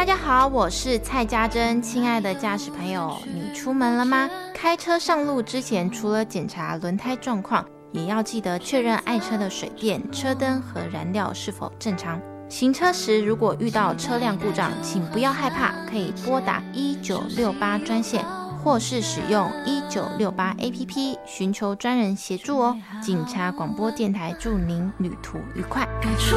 家好，我是蔡家珍。亲爱的驾驶朋友，你出门了吗？开车上路之前，除了检查轮胎状况，也要记得确认爱车的水电、车灯和燃料是否正常。行车时如果遇到车辆故障，请不要害怕，可以拨打1968专线，或是使用1968 APP 寻求专人协助哦。警察广播电台祝您旅途愉快。